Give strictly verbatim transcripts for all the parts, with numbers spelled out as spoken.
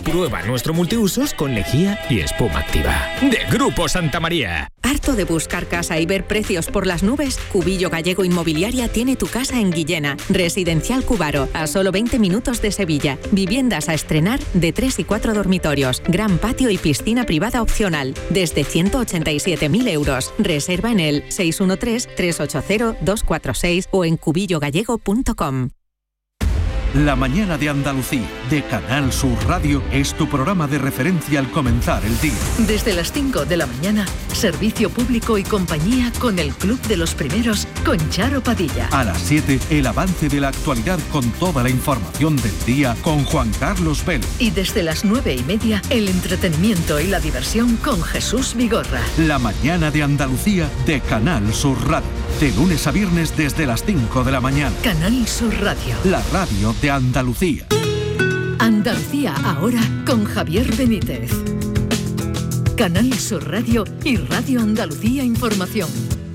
Prueba nuestro multiusos con lejía y espuma activa. De Grupo Santa María. ¿Harto de buscar casa y ver precios por las nubes? Cubillo Gallego Inmobiliaria tiene tu casa en Guillena. Residencial Cubaro, a solo veinte minutos de Sevilla. Viviendas a estrenar de tres y cuatro dormitorios. Gran patio y piscina privada opcional. Desde ciento ochenta y siete mil euros. Reserva en el seis uno tres, tres ocho cero, dos cuatro seis o en cubillo gallego punto com. La mañana de Andalucía, de Canal Sur Radio, es tu programa de referencia al comenzar el día. Desde las cinco de la mañana, servicio público y compañía con el Club de los Primeros, con Charo Padilla. A las siete, el avance de la actualidad con toda la información del día con Juan Carlos Vélez. Y desde las nueve y media, el entretenimiento y la diversión con Jesús Vigorra. La mañana de Andalucía, de Canal Sur Radio. De lunes a viernes desde las cinco de la mañana. Canal Sur Radio. La radio de Andalucía. Andalucía ahora con Javier Benítez. Canal Sur Radio y Radio Andalucía Información.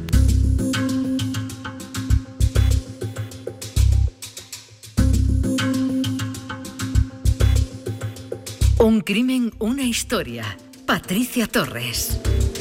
Un crimen, una historia. Patricia Torres.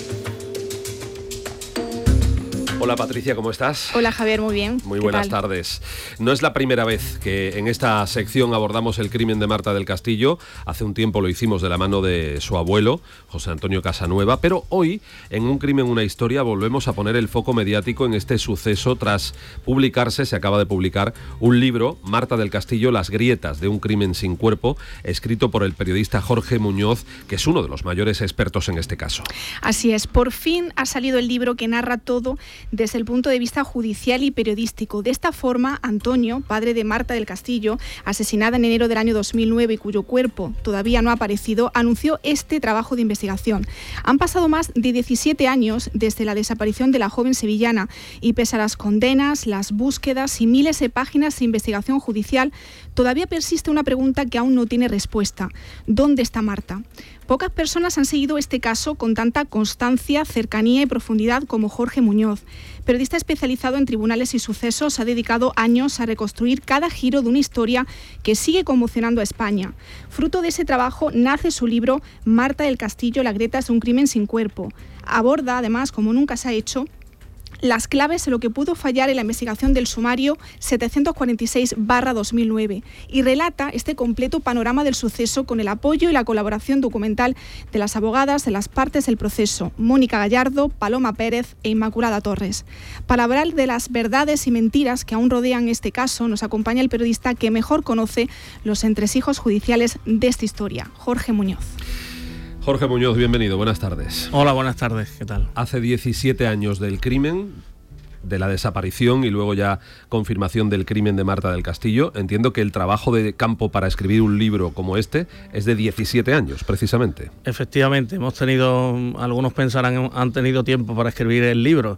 Hola Patricia, ¿cómo estás? Hola Javier, muy bien. Muy buenas tal? tardes. No es la primera vez que en esta sección abordamos el crimen de Marta del Castillo. Hace un tiempo lo hicimos de la mano de su abuelo, José Antonio Casanueva, pero hoy, en Un crimen, una historia, volvemos a poner el foco mediático en este suceso tras publicarse, se acaba de publicar, un libro, Marta del Castillo, Las grietas de un crimen sin cuerpo, escrito por el periodista Jorge Muñoz, que es uno de los mayores expertos en este caso. Así es, por fin ha salido el libro que narra todo desde el punto de vista judicial y periodístico. De esta forma, Antonio, padre de Marta del Castillo, asesinada en enero del año dos mil nueve y cuyo cuerpo todavía no ha aparecido, anunció este trabajo de investigación. Han pasado más de diecisiete años desde la desaparición de la joven sevillana y pese a las condenas, las búsquedas y miles de páginas de investigación judicial, todavía persiste una pregunta que aún no tiene respuesta. ¿Dónde está Marta? Pocas personas han seguido este caso con tanta constancia, cercanía y profundidad como Jorge Muñoz. Periodista especializado en tribunales y sucesos, ha dedicado años a reconstruir cada giro de una historia que sigue conmocionando a España. Fruto de ese trabajo nace su libro Marta del Castillo, Las grietas de un crimen sin cuerpo. Aborda, además, como nunca se ha hecho, las claves de lo que pudo fallar en la investigación del sumario setecientos cuarenta y seis barra dos mil nueve y relata este completo panorama del suceso con el apoyo y la colaboración documental de las abogadas de las partes del proceso, Mónica Gallardo, Paloma Pérez e Inmaculada Torres. Para hablar de las verdades y mentiras que aún rodean este caso, nos acompaña el periodista que mejor conoce los entresijos judiciales de esta historia, Jorge Muñoz. Jorge Muñoz, bienvenido, buenas tardes. Hola, buenas tardes, ¿qué tal? Hace diecisiete años del crimen, de la desaparición y luego ya confirmación del crimen de Marta del Castillo. Entiendo que el trabajo de campo para escribir un libro como este es de diecisiete años, precisamente. Efectivamente, hemos tenido, algunos pensarán, han tenido tiempo para escribir el libro.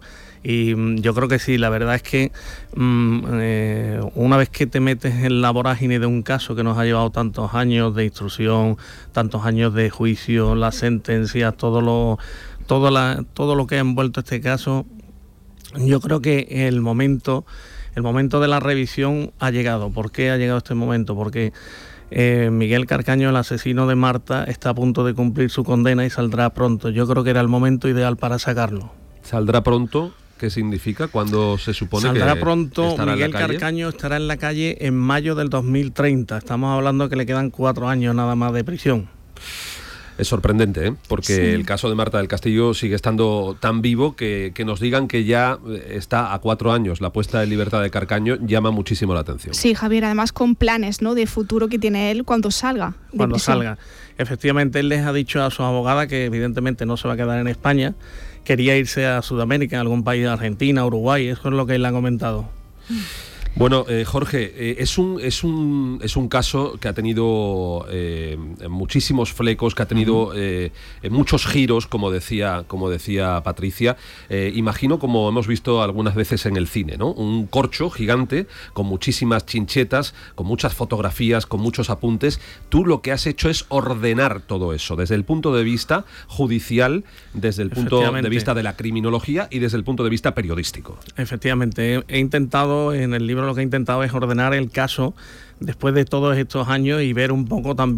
Y yo creo que sí, la verdad es que mmm, eh, una vez que te metes en la vorágine de un caso que nos ha llevado tantos años de instrucción, tantos años de juicio, las sentencias, todo lo, todo la, todo lo que ha envuelto este caso, yo creo que el momento, el momento de la revisión ha llegado. ¿Por qué ha llegado este momento? Porque eh, Miguel Carcaño, el asesino de Marta, está a punto de cumplir su condena y saldrá pronto. Yo creo que era el momento ideal para sacarlo. ¿Saldrá pronto? ¿Qué significa? ¿Cuándo se supone Saldrá que pronto? estará Miguel en la calle? Carcaño estará en la calle en mayo del dos mil treinta. Estamos hablando que le quedan cuatro años nada más de prisión. Es sorprendente, ¿eh? Porque sí. El caso de Marta del Castillo sigue estando tan vivo que, que nos digan que ya está a cuatro años la puesta en libertad de Carcaño llama muchísimo la atención. Sí, Javier, además con planes, ¿no?, de futuro que tiene él cuando salga de Cuando prisión. salga. Efectivamente, él les ha dicho a su abogada que evidentemente no se va a quedar en España, quería irse a Sudamérica, a algún país de Argentina, Uruguay, eso es lo que él le ha comentado. Bueno, eh, Jorge, eh, es un es un es un caso que ha tenido eh, muchísimos flecos, que ha tenido eh, muchos giros, como decía como decía Patricia. Eh, imagino, como hemos visto algunas veces en el cine, ¿no? Un corcho gigante con muchísimas chinchetas, con muchas fotografías, con muchos apuntes. Tú lo que has hecho es ordenar todo eso desde el punto de vista judicial, desde el punto de vista de la criminología y desde el punto de vista periodístico. Efectivamente, he, he intentado en el libro lo que he intentado es ordenar el caso después de todos estos años y ver un poco también